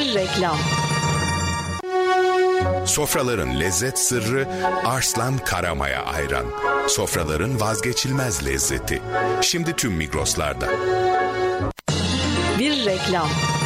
Bir reklam. Sofraların lezzet sırrı Arslan Karamaya Ayran. Sofraların vazgeçilmez lezzeti. Şimdi tüm Migros'larda. Bir reklam.